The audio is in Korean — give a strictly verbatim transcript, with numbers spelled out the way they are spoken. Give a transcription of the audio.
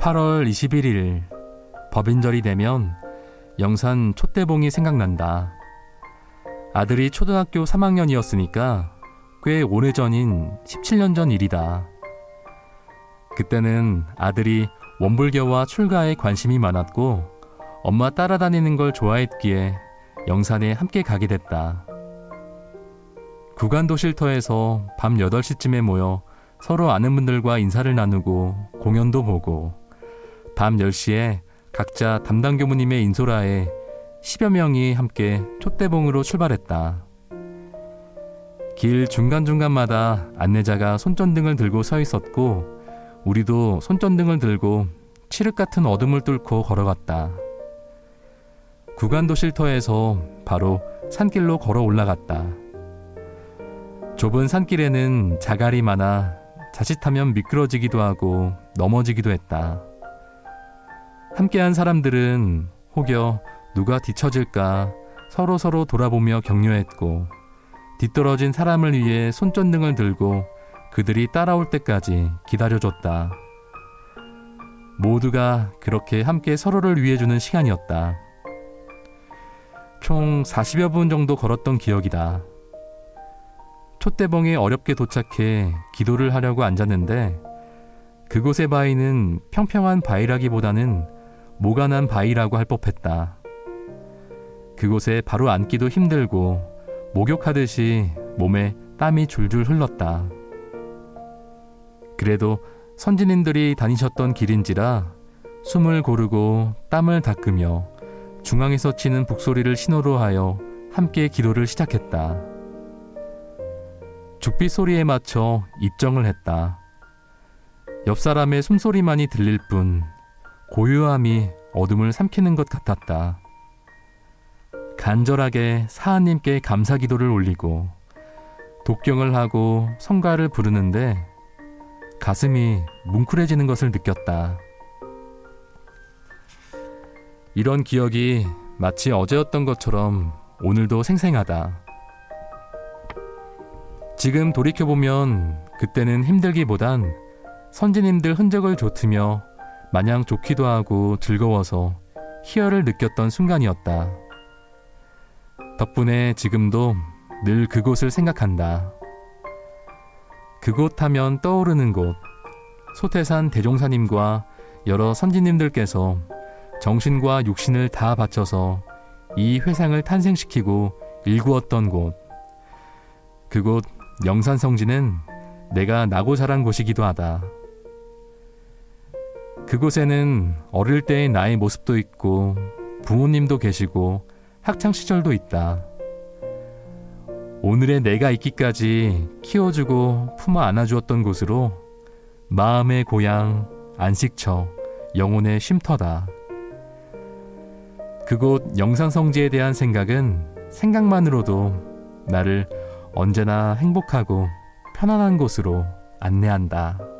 팔월 이십일일 법인절이 되면 영산 촛대봉이 생각난다. 아들이 초등학교 삼 학년이었으니까 꽤 오래전인 십칠 년 전 일이다. 그때는 아들이 원불교와 출가에 관심이 많았고 엄마 따라다니는 걸 좋아했기에 영산에 함께 가게 됐다. 구간도 쉼터에서 밤 여덟 시쯤에 모여 서로 아는 분들과 인사를 나누고 공연도 보고 밤 열 시에 각자 담당 교무님의 인솔하에 십여 명이 함께 촛대봉으로 출발했다. 길 중간중간마다 안내자가 손전등을 들고 서 있었고 우리도 손전등을 들고 칠흑 같은 어둠을 뚫고 걸어갔다. 구간도 쉼터에서 바로 산길로 걸어 올라갔다. 좁은 산길에는 자갈이 많아 자칫하면 미끄러지기도 하고 넘어지기도 했다. 함께한 사람들은 혹여 누가 뒤처질까 서로서로 서로 돌아보며 격려했고 뒤떨어진 사람을 위해 손전등을 들고 그들이 따라올 때까지 기다려줬다. 모두가 그렇게 함께 서로를 위해주는 시간이었다. 총 사십여 분 정도 걸었던 기억이다. 촛대봉에 어렵게 도착해 기도를 하려고 앉았는데 그곳의 바위는 평평한 바위라기보다는 모가 난 바위라고 할 법했다. 그곳에 바로 앉기도 힘들고 목욕하듯이 몸에 땀이 줄줄 흘렀다. 그래도 선진인들이 다니셨던 길인지라 숨을 고르고 땀을 닦으며 중앙에서 치는 북소리를 신호로 하여 함께 기도를 시작했다. 죽빛 소리에 맞춰 입정을 했다. 옆 사람의 숨소리만이 들릴 뿐 고요함이 어둠을 삼키는 것 같았다. 간절하게 사하님께 감사 기도를 올리고 독경을 하고 성가를 부르는데 가슴이 뭉클해지는 것을 느꼈다. 이런 기억이 마치 어제였던 것처럼 오늘도 생생하다. 지금 돌이켜보면 그때는 힘들기보단 선진님들 흔적을 좇으며 마냥 좋기도 하고 즐거워서 희열을 느꼈던 순간이었다. 덕분에 지금도 늘 그곳을 생각한다. 그곳 하면 떠오르는 곳, 소태산 대종사님과 여러 선진님들께서 정신과 육신을 다 바쳐서 이 회상을 탄생시키고 일구었던 곳, 그곳 영산성지는 내가 나고 자란 곳이기도 하다. 그곳에는 어릴 때의 나의 모습도 있고 부모님도 계시고 학창시절도 있다. 오늘의 내가 있기까지 키워주고 품어 안아주었던 곳으로 마음의 고향, 안식처, 영혼의 쉼터다. 그곳 영산성지에 대한 생각은 생각만으로도 나를 언제나 행복하고 편안한 곳으로 안내한다.